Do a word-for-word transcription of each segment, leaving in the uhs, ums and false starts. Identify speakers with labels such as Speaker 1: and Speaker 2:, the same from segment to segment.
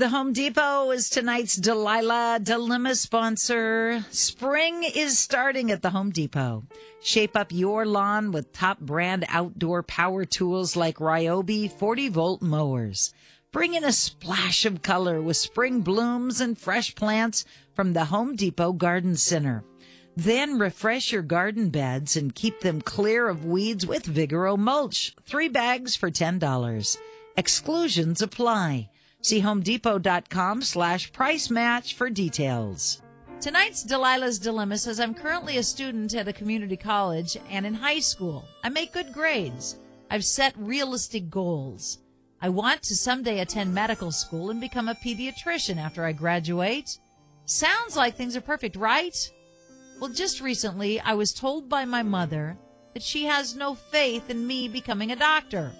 Speaker 1: The Home Depot is tonight's Delilah Dilemma sponsor. Spring is starting at the Home Depot. Shape up your lawn with top brand outdoor power tools like Ryobi forty volt mowers. Bring in a splash of color with spring blooms and fresh plants from the Home Depot Garden Center. Then refresh your garden beds and keep them clear of weeds with Vigoro mulch. Three bags for ten dollars. Exclusions apply. See homedepot.com slash price match for details. Tonight's Delilah's Dilemma says, I'm currently a student at a community college and in high school. I make good grades. I've set realistic goals. I want to someday attend medical school and become a pediatrician after I graduate. Sounds like things are perfect, right? Well, just recently, I was told by my mother that she has no faith in me becoming a doctor.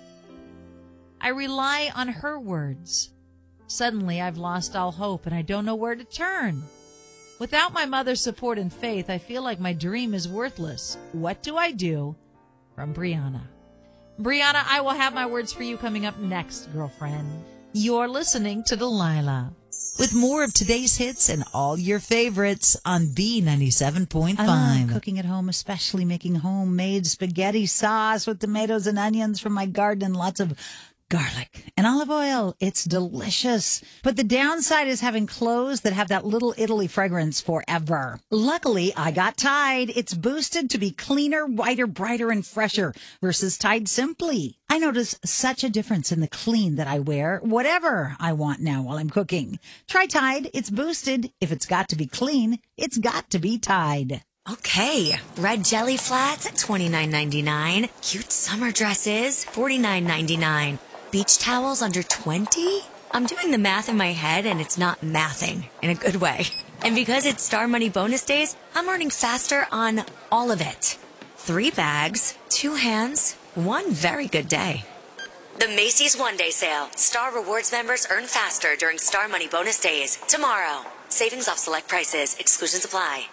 Speaker 1: I rely on her words. Suddenly, I've lost all hope, and I don't know where to turn. Without my mother's support and faith, I feel like my dream is worthless. What do I do? From Brianna. Brianna, I will have my words for you coming up next, girlfriend. You're listening to Delilah, with more of today's hits and all your favorites on B ninety-seven point five. I love cooking at home, especially making homemade spaghetti sauce with tomatoes and onions from my garden and lots of garlic and olive oil. It's delicious. But the downside is having clothes that have that little Italy fragrance forever. Luckily, I got Tide. It's boosted to be cleaner, whiter, brighter, and fresher versus Tide Simply. I notice such a difference in the clean that I wear, whatever I want now while I'm cooking. Try Tide. It's boosted. If it's got to be clean, it's got to be Tide.
Speaker 2: Okay, red jelly flats at twenty-nine ninety-nine. Cute summer dresses, forty-nine ninety-nine. Beach towels under twenty? I'm doing the math in my head and it's not mathing in a good way. And because it's Star Money bonus days, I'm earning faster on all of it. Three bags, two hands, one very good day. The Macy's One Day Sale. Star Rewards members earn faster during Star Money bonus days. Tomorrow. Savings off select prices. Exclusions apply.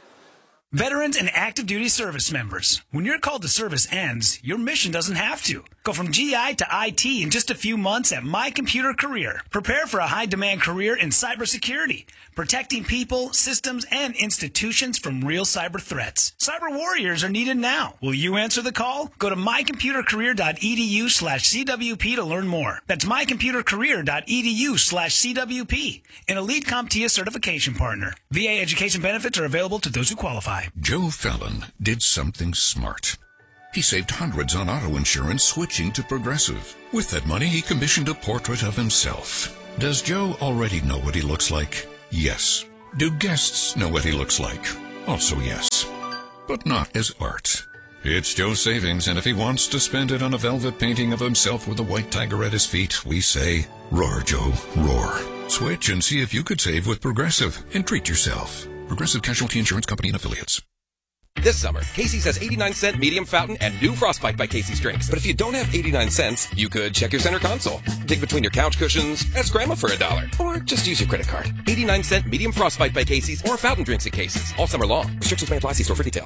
Speaker 3: Veterans and active duty service members. When your call to service ends, your mission doesn't have to. Go from G I to I T in just a few months at My Computer Career. Prepare for a high-demand career in cybersecurity, protecting people, systems, and institutions from real cyber threats. Cyber warriors are needed now. Will you answer the call? Go to mycomputercareer.edu slash CWP to learn more. That's mycomputercareer.edu slash CWP, an Elite CompTIA certification partner. V A education benefits are available to those who qualify.
Speaker 4: Joe Fallon did something smart. He saved hundreds on auto insurance switching to Progressive. With that money, he commissioned a portrait of himself. Does Joe already know what he looks like? Yes. Do guests know what he looks like? Also yes. But not as art. It's Joe's savings, and if he wants to spend it on a velvet painting of himself with a white tiger at his feet, we say, roar, Joe, roar. Switch and see if you could save with Progressive and treat yourself. Progressive Casualty Insurance Company and Affiliates.
Speaker 5: This summer, Casey's has eighty-nine cent medium fountain and new Frostbite by Casey's drinks. But if you don't have eighty-nine cents, you could check your center console, dig between your couch cushions, ask grandma for a dollar, or just use your credit card. eighty-nine cent medium Frostbite by Casey's or fountain drinks at Casey's. All summer long. Restrictions may apply. See store for detail.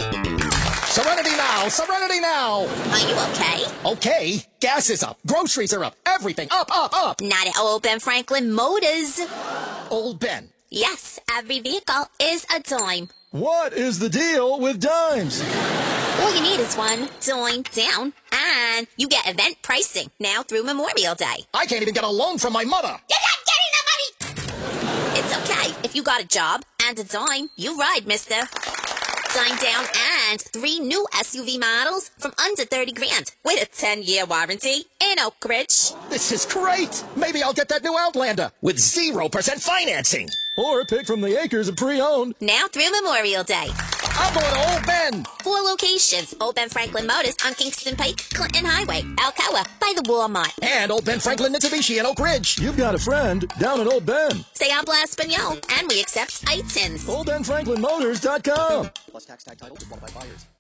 Speaker 6: Serenity now! Serenity now!
Speaker 7: Are you okay?
Speaker 6: Okay. Gas is up. Groceries are up. Everything up, up, up.
Speaker 7: Not at Old Ben Franklin Motors.
Speaker 6: Old Ben.
Speaker 7: Yes, every vehicle is a dime.
Speaker 6: What is the deal with dimes?
Speaker 7: All you need is one dime down, and you get event pricing now through Memorial Day.
Speaker 6: I can't even get a loan from my mother.
Speaker 7: You're not getting the money! It's okay. If you got a job and a dime, you ride, mister. Dime down and three new S U V models from under thirty grand with a ten-year warranty in Oak Ridge.
Speaker 6: This is great. Maybe I'll get that new Outlander with zero percent financing. Or pick from the acres of pre-owned.
Speaker 7: Now through Memorial Day.
Speaker 6: I'm going to Old Ben.
Speaker 7: Four locations. Old Ben Franklin Motors on Kingston Pike, Clinton Highway, Alcoa, by the Walmart.
Speaker 6: And Old Ben Franklin Mitsubishi in Oak Ridge. You've got a friend down at Old Ben.
Speaker 7: Say habla Espanol, and we accept I T I Ns.
Speaker 6: Old Ben Franklin Motors dot com. Plus tax tag title to qualified buyers.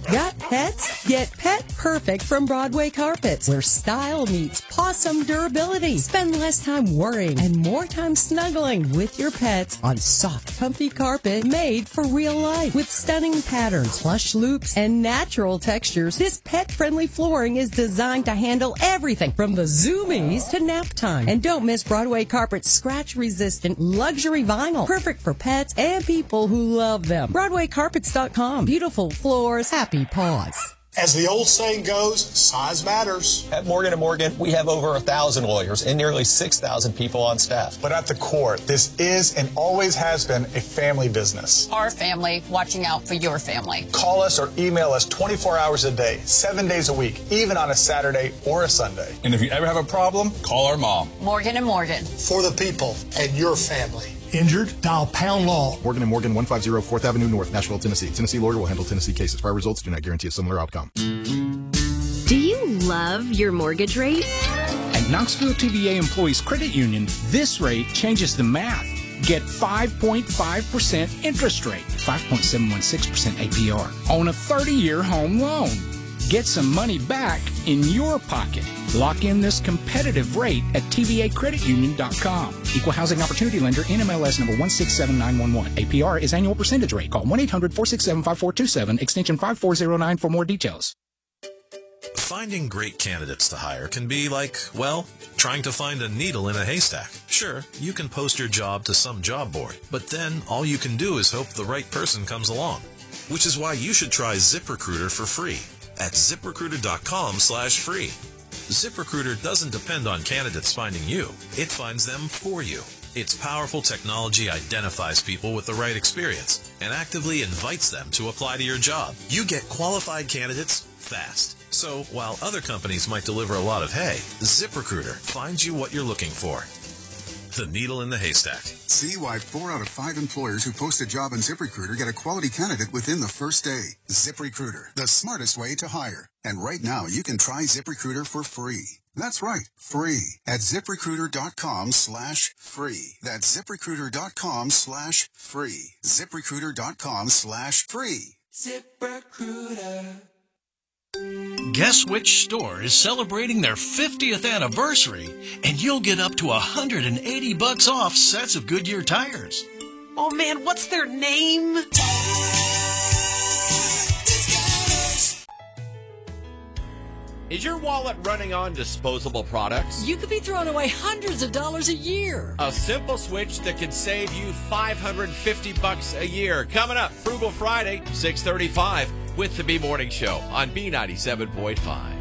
Speaker 8: Got pets? Get Pet Perfect from Broadway Carpets, where style meets awesome durability. Spend less time worrying and more time snuggling with your pets on soft, comfy carpet made for real life. With stunning patterns, plush loops, and natural textures, this pet-friendly flooring is designed to handle everything from the zoomies to nap time. And don't miss Broadway Carpet's scratch-resistant luxury vinyl, perfect for pets and people who love them. Broadway Carpets dot com. Beautiful floors, happy paws.
Speaker 9: As the old saying goes, size matters.
Speaker 10: At Morgan and Morgan, we have over a thousand lawyers and nearly six thousand people on staff.
Speaker 9: But at the core, this is and always has been a family business.
Speaker 11: Our family watching out for your family.
Speaker 9: Call us or email us twenty-four hours a day, seven days a week, even on a Saturday or a Sunday.
Speaker 12: And if you ever have a problem, call our mom.
Speaker 11: Morgan and Morgan.
Speaker 9: For the people and your family. Injured? Dial pound law.
Speaker 13: Morgan and Morgan, one fifty fourth Avenue North, Nashville, Tennessee. Tennessee lawyer will handle Tennessee cases. Prior results do not guarantee a similar outcome.
Speaker 14: Do you love your mortgage rate?
Speaker 15: At Knoxville T V A Employees Credit Union, this rate changes the math. Get five point five percent interest rate, five point seven one six percent A P R, on a thirty-year home loan. Get some money back in your pocket. Lock in this competitive rate at T V A credit union dot com. Equal Housing Opportunity Lender, N M L S number one six seven nine one one. A P R is annual percentage rate. Call one eight hundred four six seven five four two seven, extension five four zero nine for more details.
Speaker 16: Finding great candidates to hire can be like, well, trying to find a needle in a haystack. Sure, you can post your job to some job board, but then all you can do is hope the right person comes along. Which is why you should try ZipRecruiter for free at zip recruiter dot com slash free. ZipRecruiter doesn't depend on candidates finding you. It finds them for you. Its powerful technology identifies people with the right experience and actively invites them to apply to your job. You get qualified candidates fast. So while other companies might deliver a lot of hay, ZipRecruiter finds you what you're looking for. The needle in the haystack.
Speaker 17: See why four out of five employers who post a job on ZipRecruiter get a quality candidate within the first day. ZipRecruiter, the smartest way to hire. And right now, you can try ZipRecruiter for free. That's right, free at zip recruiter dot com slash free. That's zip recruiter dot com slash free. zip recruiter dot com slash free.
Speaker 18: ZipRecruiter. Guess which store is celebrating their fiftieth anniversary, and you'll get up to one hundred eighty bucks off sets of Goodyear tires.
Speaker 19: Oh man, what's their name?
Speaker 20: Is your wallet running on disposable products?
Speaker 19: You could be throwing away hundreds of dollars a year.
Speaker 20: A simple switch that can save you five hundred fifty bucks a year. Coming up, Frugal Friday, six thirty-five, with the B Morning Show on B ninety-seven point five.